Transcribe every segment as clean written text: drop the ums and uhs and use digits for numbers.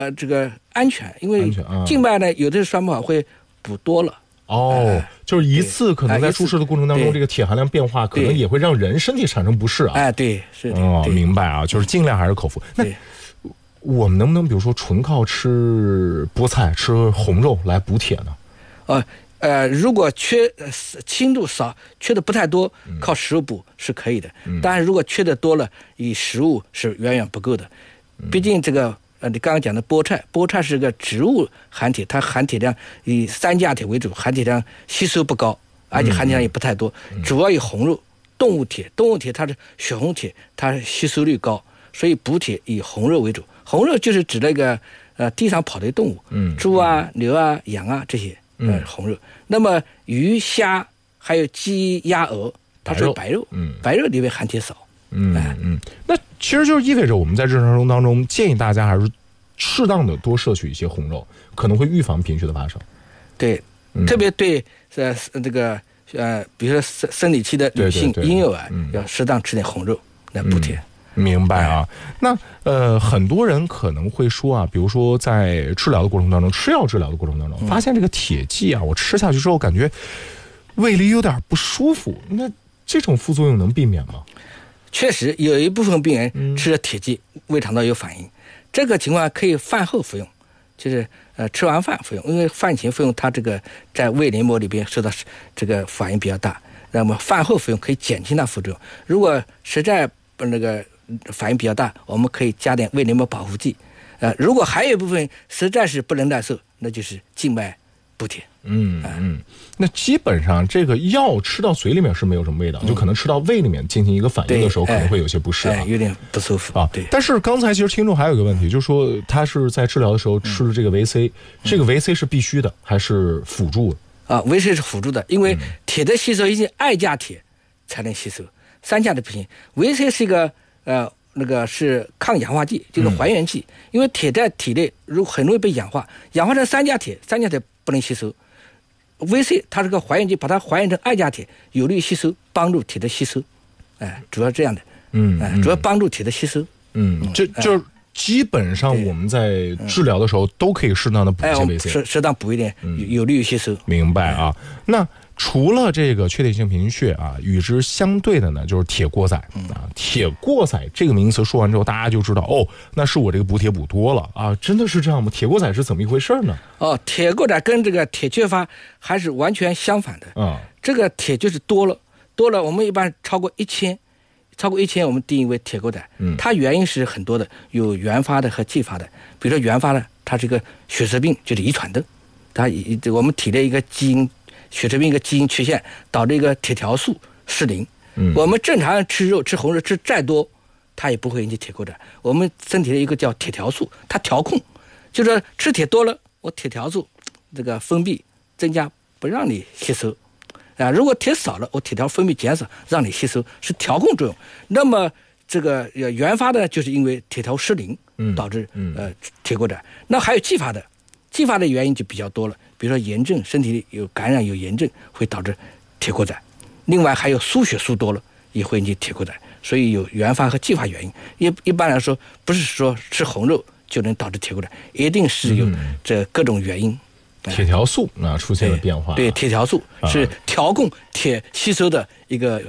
这个安全，因为静脉呢有的栓不好会补多了。 就是一次可能在注射的过程当中，这个铁含量变化可能也会让人身体产生不适啊。 对，是的。 明白啊，就是尽量还是口服。那我们能不能比如说纯靠吃菠菜、吃红肉来补铁呢？ 如果缺轻度少，缺的不太多，靠食物补是可以的。当然，如果缺的多了，以食物是远远不够的。毕竟这个你刚刚讲的菠菜是个植物含铁，它含铁量以三价铁为主，含铁量吸收不高，而且含铁量也不太多。主要以红肉、动物铁它是血红铁，它吸收率高，所以补铁以红肉为主。红肉就是指那个地上跑的动物，猪啊、牛啊、羊啊这些红肉。那么鱼、虾还有鸡、鸭、鹅，它是白肉，白肉里面含铁少。 那其实就是意味着我们在日常生活当中建议大家还是适当的多摄取一些红肉，可能会预防贫血的发生。 对，特别对这个比如说生理期的女性婴幼儿，要适当吃点红肉来补铁。 明白啊。那很多人可能会说啊，比如说在治疗的过程当中，吃药治疗的过程当中，发现这个铁剂啊，我吃下去之后感觉胃里有点不舒服，那这种副作用能避免吗？ 确实有一部分病人吃了铁剂胃肠道有反应，这个情况可以饭后服用，就是吃完饭服用，因为饭前服用它这个在胃黏膜里边受到这个反应比较大，那么饭后服用可以减轻它副作用。如果实在那个反应比较大，我们可以加点胃黏膜保护剂。如果还有一部分实在是不能耐受，那就是静脉补铁。 那基本上这个药吃到嘴里面是没有什么味道，就可能吃到胃里面进行一个反应的时候，可能会有些不适有点不舒服啊。对。但是刚才其实听众还有一个问题，就是说他是在治疗的时候吃了这个维 C，这个维 C 是必须的还是辅助的？ 维 C 是辅助的，因为铁的吸收一定2价铁才能吸收，3价的不行。维 C 是一个那个是抗氧化剂，这个还原剂，因为铁在体内很容易被氧化，氧化成3价铁不能吸收。VC 它是个还原剂，把它还原成2价铁，有利于吸收，帮助铁的吸收。主要这样的。主要帮助铁的吸收。 就是基本上我们在治疗的时候都可以适当的补一些 VC， 适当补一点，有利于吸收。 明白啊。那除了这个缺铁性贫血啊，与之相对的呢，就是铁过载啊。铁过载这个名词说完之后，大家就知道那是我这个补铁补多了啊，真的是这样吗？铁过载是怎么一回事呢？ 铁过载跟这个铁缺乏还是完全相反的。这个铁就是多了，我们一般超过1000我们定义为铁过载。它原因是很多的，有原发的和继发的。比如说原发的，它是一个血色病，就是遗传的，我们体内一个基因。血色病一个基因缺陷导致一个铁条素失灵。我们正常人吃肉吃红肉吃再多，它也不会引起铁过载。我们身体的一个叫铁条素，它调控，就是吃铁多了，我铁条素这个分泌增加，不让你吸收如果铁少了，我铁条分泌减少，让你吸收，是调控作用。那么这个原发的就是因为铁条失灵导致铁过载。那还有继发的原因就比较多了，比如说炎症，身体里有感染有炎症会导致铁过载。另外还有输血输多了也会引起铁过载。所以有原发和继发原因。一般来说不是说吃红肉就能导致铁过载，一定是有这各种原因。 铁条素出现了变化。 对，铁条素是调控铁吸收的一个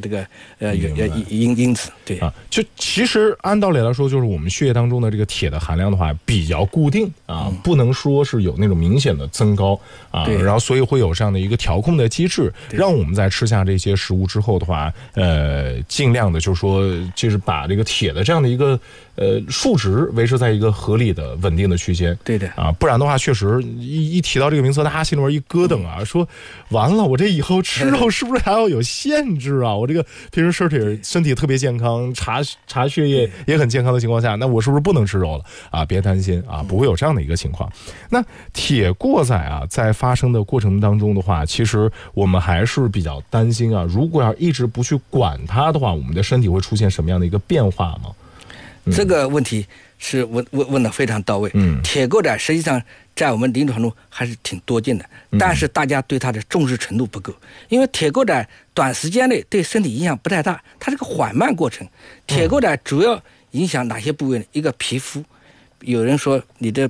因子。对就其实按道理来说，就是我们血液当中的这个铁的含量的话比较固定不能说是有那种明显的增高然后所以会有这样的一个调控的机制，让我们在吃下这些食物之后的话尽量的就是说就是把这个铁的这样的一个数值维持在一个合理的稳定的区间。 对的不然的话确实一提到这个名词，大家心里边一咯噔说完了，我这以后吃肉是不是还要有限制啊？我这个平时身体特别健康，查血液也很健康的情况下，那我是不是不能吃肉了别担心不会有这样的一个情况。那铁过载在发生的过程当中的话，其实我们还是比较担心如果要一直不去管它的话，我们的身体会出现什么样的一个变化吗？ 这个问题是问得非常到位。铁过载实际上在我们临床中还是挺多见的，但是大家对它的重视程度不够。因为铁过载短时间内对身体影响不太大，它是个缓慢过程。铁过载主要影响哪些部位呢？一个皮肤有人说你的